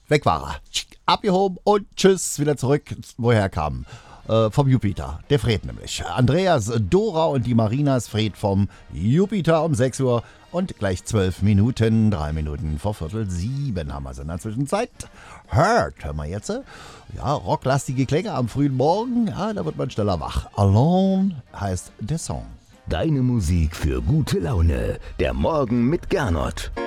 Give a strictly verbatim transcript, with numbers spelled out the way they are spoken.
weg war er. Abgehoben und tschüss, wieder zurück, woher kam. Äh, vom Jupiter, der Fred nämlich. Andreas, Dora und die Marinas Fred vom Jupiter um sechs Uhr und gleich zwölf Minuten, drei Minuten vor Viertel sieben haben wir es in der Zwischenzeit. Hört, hören wir jetzt. Ja, rocklastige Klänge am frühen Morgen, ja, da wird man schneller wach. Alone heißt der Song. Deine Musik für gute Laune. Der Morgen mit Gernot.